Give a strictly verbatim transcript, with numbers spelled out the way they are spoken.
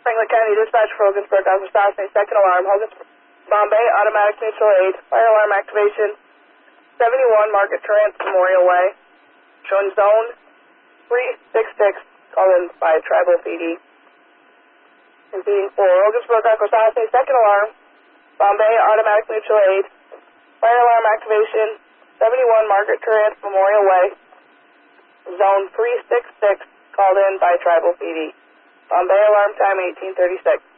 Franklin County Dispatch for Hogansburg, Officer Sassney, second alarm, Hogansburg, Bombay, automatic mutual aid, fire alarm activation, seventy-one Market Terrence Memorial Way, showing zone three six six, called in by Tribal P D. Competing for Hogansburg, Officer Sassney, second alarm, Bombay, automatic mutual aid, fire alarm activation, seventy-one Market Terrence Memorial Way, zone three six six, called in by Tribal P D. Bombay alarm time eighteen thirty-six.